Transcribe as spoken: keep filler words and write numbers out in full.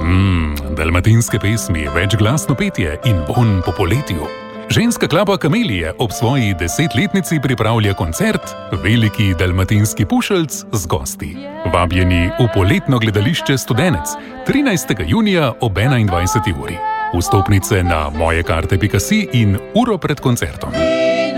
Mmm, dalmatinske pesmi, večglasno petje in vonj po poletju. Ženska klapa Kamelije ob svoji desetletnici pripravlja koncert Veliki dalmatinski pušeljc z gosti. Vabljeni v poletno gledališče Studenec trinajstega junija ob enaindvajseti uri. Vstopnice na mojekarte pika si in uro pred koncertom.